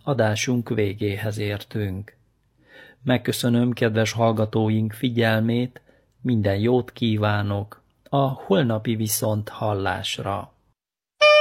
adásunk végéhez értünk. Megköszönöm kedves hallgatóink figyelmét, minden jót kívánok, a holnapi viszont hallásra.